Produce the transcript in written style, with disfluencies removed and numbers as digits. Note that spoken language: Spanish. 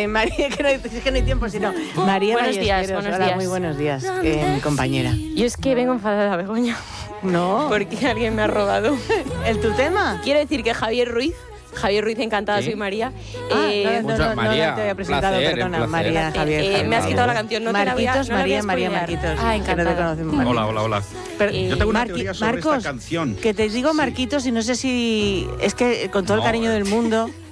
María, que no hay tiempo, sino María Buenos días, Ballesteros. buenos Hola, días. muy buenos días, mi compañera. Yo es que vengo enfadada, Begoña. No. Porque alguien me ha robado. ¿El tu tema? Quiero decir que Javier Ruiz, encantada, ¿Sí? soy María. María, no te había presentado, placer, perdona, placer. María, Javier. Me has quitado la canción, no te la voy a Marquitos, María spoilear. Marquitos. Ah, que no te encantada. conocemos. Hola. Pero, Yo tengo una Marqui- teoría sobre Marcos, esta canción. que te digo Marquitos y no sé si... Es que con todo el No, cariño del mundo...